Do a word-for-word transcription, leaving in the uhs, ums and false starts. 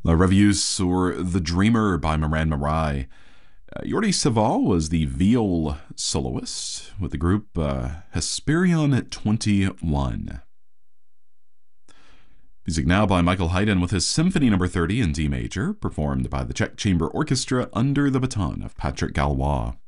La Revue sur the Dreamer by Moran Marai. Uh, Jordi Savall was the viol soloist with the group uh, Hesperion twenty-one. Music now by Michael Haydn with his Symphony Number thirty in D major, performed by the Czech Chamber Orchestra under the baton of Patrick Gallois.